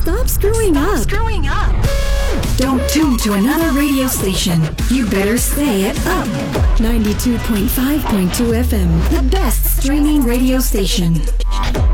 Stop screwing up. Don't tune to another radio station. You better stay at Up 92.5.2 FM, the best streaming radio station.